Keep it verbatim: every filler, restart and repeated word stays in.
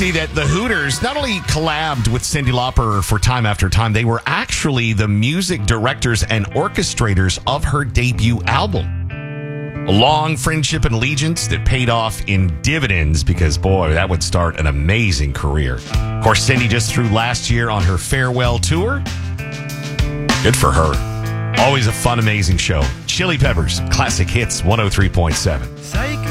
crazy that the Hooters not only collabed with Cyndi Lauper for Time After Time, they were actually the music directors and orchestrators of her debut album. A long friendship and allegiance that paid off in dividends because, boy, that would start an amazing career. Of course, Cyndi just threw last year on her farewell tour. Good for her. Always a fun, amazing show. Chili Peppers, Classic Hits one oh three point seven.